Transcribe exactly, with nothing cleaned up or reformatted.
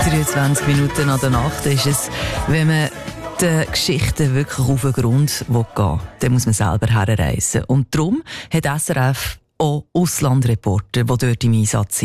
dreiundzwanzig Minuten an der Nacht ist es, wenn man den Geschichten wirklich auf den Grund gehen will, dann muss man selber herreisen. Und darum hat S R F auch Auslandreporter, die dort im Einsatz sind.